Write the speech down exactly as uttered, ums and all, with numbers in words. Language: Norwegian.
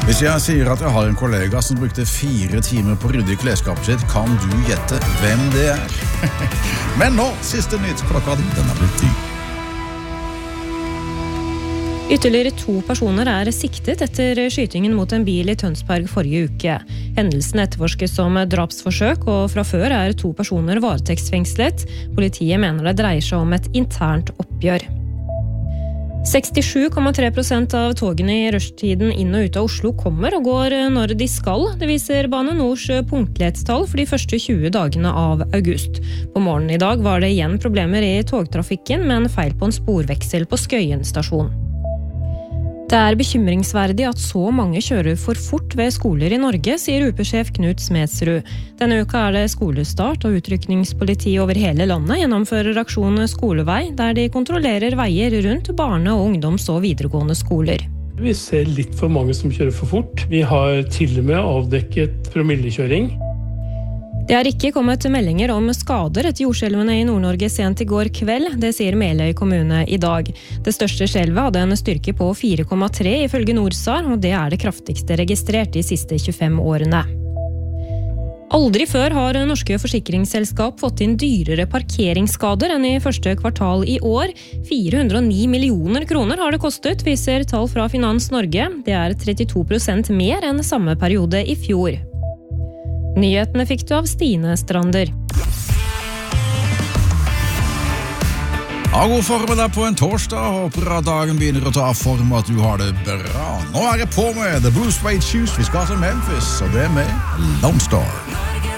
Hvis jeg sier at jeg har en kollega som brukte fire timer på å rydde i klesskapet sitt, kan du gjette hvem det er? Men nå, siste nytt klokka, den er blitt dyr. Ytterligere to personer er siktet etter skytingen mot en bil i Tønsberg forrige uke. Hendelsen etterforskes som drapsforsøk, og fra før er to personer varetektsfengslet. Politiet mener det dreier seg om et internt oppgjør. sekstisju komma tre prosent av togene i rushtiden inn og ut av Oslo kommer og går når de skal. Det viser Bane Nors punktlighetstall for de første tjue dagene av august. På morgenen i dag var det igjen problemer i togtrafikken, med en feil på en sporveksel på Skøyen stasjon. Det er bekymringsverdig at så mange kjører for fort ved skoler i Norge, sier U P-sjef Knut Smedsrud. Denne uka er det skolestart, og utrykningspoliti over hele landet gjennomfører aksjon Skolevei, der de kontrollerer veier rundt barne- og ungdoms- og videregående skoler. Vi ser litt for mange som kjører for fort. Vi har til og med avdekket promillekjøring. Det har ikke kommet meldinger om skader etter jordskjelvene i Nord-Norge sent i går kveld, det sier Meløy kommune i dag. Det største skjelvet hadde en styrke på fire komma tre ifølge Norsar, og det er det kraftigste registrert de siste tjuefem årene. Aldri før har norske forsikringsselskap fått inn dyrere parkeringsskader enn i første kvartal i år. fire hundre og ni millioner kroner har det kostet, viser tall fra Finans Norge. Det er trettito prosent mer enn samme periode i fjor. Nyhetene fikk du av Stine Strander. Ja, god formiddag på en torsdag. Håper at dagen begynner å ta form og at du har det bra. Nå er jeg på med The Blue Suede Shoes. Vi skal til Memphis, og det er med Lone Star.